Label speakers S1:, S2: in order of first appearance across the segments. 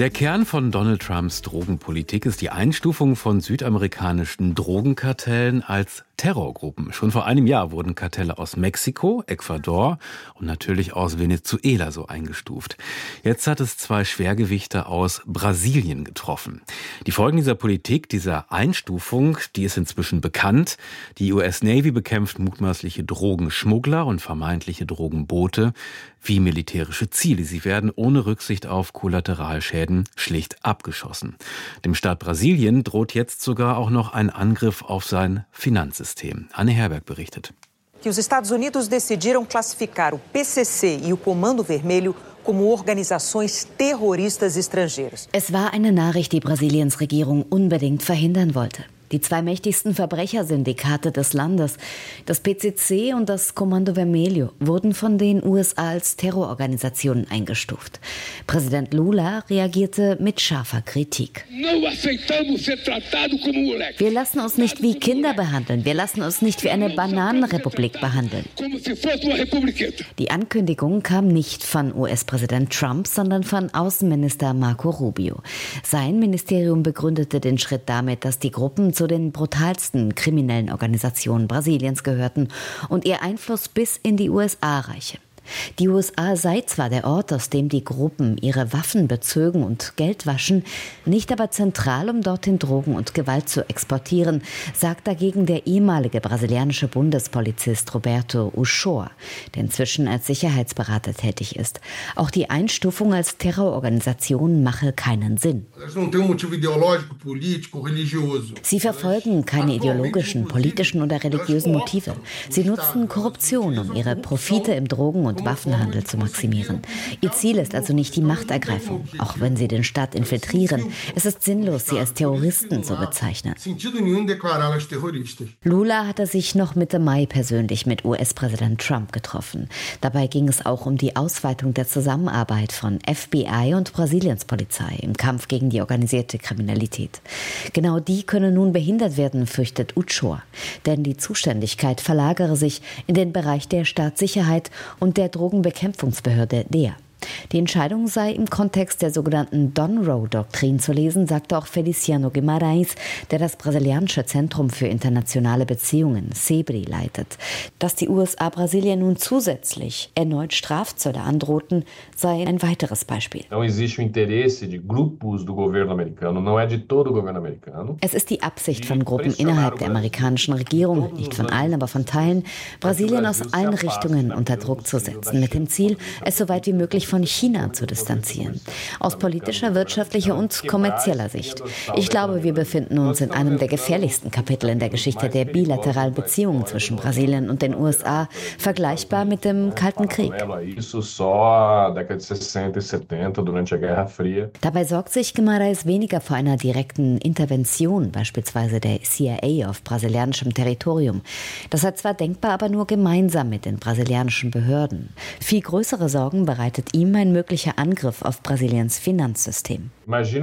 S1: Der Kern von Donald Trumps Drogenpolitik ist die Einstufung von südamerikanischen Drogenkartellen als Terrorgruppen. Schon vor einem Jahr wurden Kartelle aus Mexiko, Ecuador und natürlich aus Venezuela so eingestuft. Jetzt hat es 2 Schwergewichte aus Brasilien getroffen. Die Folgen dieser Politik, dieser Einstufung, die ist inzwischen bekannt. Die US Navy bekämpft mutmaßliche Drogenschmuggler und vermeintliche Drogenboote wie militärische Ziele. Sie werden ohne Rücksicht auf Kollateralschäden schlicht abgeschossen. Dem Staat Brasilien droht jetzt sogar auch noch ein Angriff auf sein Finanzsystem. Anne Herberg berichtet.
S2: Que os Estados Unidos decidiram classificar o PCC e o Comando Vermelho como organizações terroristas estrangeiras.
S3: Es war eine Nachricht, die Brasiliens Regierung unbedingt verhindern wollte. Die 2 mächtigsten Verbrechersyndikate des Landes, das PCC und das Comando Vermelho, wurden von den USA als Terrororganisationen eingestuft. Präsident Lula reagierte mit scharfer Kritik. Wir lassen uns nicht wie Kinder behandeln. Wir lassen uns nicht wie eine Bananenrepublik behandeln. Die Ankündigung kam nicht von US-Präsident Trump, sondern von Außenminister Marco Rubio. Sein Ministerium begründete den Schritt damit, dass die Gruppen zu den brutalsten kriminellen Organisationen Brasiliens gehörten und ihr Einfluss bis in die USA reiche. Die USA sei zwar der Ort, aus dem die Gruppen ihre Waffen bezögen und Geld waschen, nicht aber zentral, um dorthin Drogen und Gewalt zu exportieren, sagt dagegen der ehemalige brasilianische Bundespolizist Roberto Uchoa, der inzwischen als Sicherheitsberater tätig ist. Auch die Einstufung als Terrororganisation mache keinen Sinn. Sie verfolgen keine ideologischen, politischen oder religiösen Motive. Sie nutzen Korruption, um ihre Profite im Drogen- und Waffenhandel zu maximieren. Ihr Ziel ist also nicht die Machtergreifung, auch wenn sie den Staat infiltrieren. Es ist sinnlos, sie als Terroristen zu bezeichnen. Lula hatte sich noch Mitte Mai persönlich mit US-Präsident Trump getroffen. Dabei ging es auch um die Ausweitung der Zusammenarbeit von FBI und Brasiliens Polizei im Kampf gegen die organisierte Kriminalität. Genau die könne nun behindert werden, fürchtet Uchoa. Denn die Zuständigkeit verlagere sich in den Bereich der Staatssicherheit und der Drogenbekämpfungsbehörde DEA. Die Entscheidung sei im Kontext der sogenannten Donroe-Doktrin zu lesen, sagte auch Feliciano Guimarães, der das brasilianische Zentrum für internationale Beziehungen, SEBRI, leitet. Dass die USA Brasilien nun zusätzlich erneut Strafzölle androhten, sei ein weiteres Beispiel. Es ist die Absicht von Gruppen innerhalb der amerikanischen Regierung, nicht von allen, aber von Teilen, Brasilien aus allen Richtungen unter Druck zu setzen, mit dem Ziel, es so weit wie möglich von China zu distanzieren. Aus politischer, wirtschaftlicher und kommerzieller Sicht. Ich glaube, wir befinden uns in einem der gefährlichsten Kapitel in der Geschichte der bilateralen Beziehungen zwischen Brasilien und den USA, vergleichbar mit dem Kalten Krieg. Dabei sorgt sich Guimarães weniger vor einer direkten Intervention, beispielsweise der CIA auf brasilianischem Territorium. Das sei zwar denkbar, aber nur gemeinsam mit den brasilianischen Behörden. Viel größere Sorgen bereitet ihm ein möglicher Angriff auf Brasiliens Finanzsystem. Was,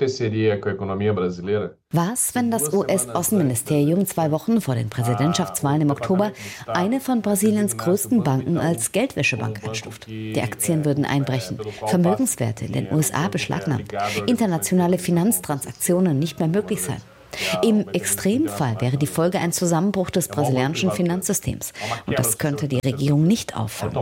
S3: wenn das US-Außenministerium 2 Wochen vor den Präsidentschaftswahlen im Oktober eine von Brasiliens größten Banken als Geldwäschebank einstuft? Die Aktien würden einbrechen, Vermögenswerte in den USA beschlagnahmt, internationale Finanztransaktionen nicht mehr möglich sein. Im Extremfall wäre die Folge ein Zusammenbruch des brasilianischen Finanzsystems. Und das könnte die Regierung nicht auffangen.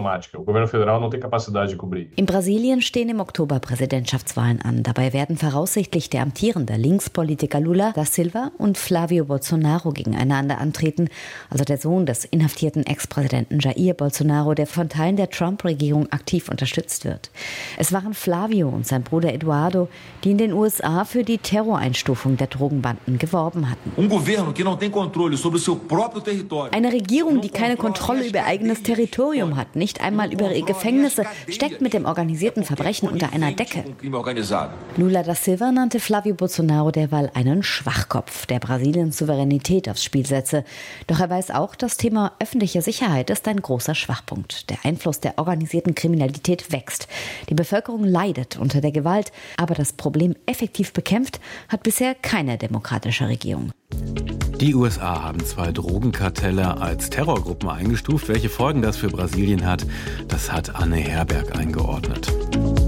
S3: In Brasilien stehen im Oktober Präsidentschaftswahlen an. Dabei werden voraussichtlich der amtierende Linkspolitiker Lula da Silva und Flávio Bolsonaro gegeneinander antreten, also der Sohn des inhaftierten Ex-Präsidenten Jair Bolsonaro, der von Teilen der Trump-Regierung aktiv unterstützt wird. Es waren Flávio und sein Bruder Eduardo, die in den USA für die Terroreinstufung der Drogenbanden geworben hatten. Eine Regierung, die keine Kontrolle über ihr eigenes Territorium hat, nicht einmal über ihre Gefängnisse, steckt mit dem organisierten Verbrechen unter einer Decke. Lula da Silva nannte Flávio Bolsonaro derweil einen Schwachkopf, der Brasiliens Souveränität aufs Spiel setze. Doch er weiß auch, das Thema öffentliche Sicherheit ist ein großer Schwachpunkt. Der Einfluss der organisierten Kriminalität wächst. Die Bevölkerung leidet unter der Gewalt, aber das Problem effektiv bekämpft hat bisher keine demokratische Regierung.
S1: Die USA haben 2 Drogenkartelle als Terrorgruppen eingestuft. Welche Folgen das für Brasilien hat, das hat Anne Herberg eingeordnet.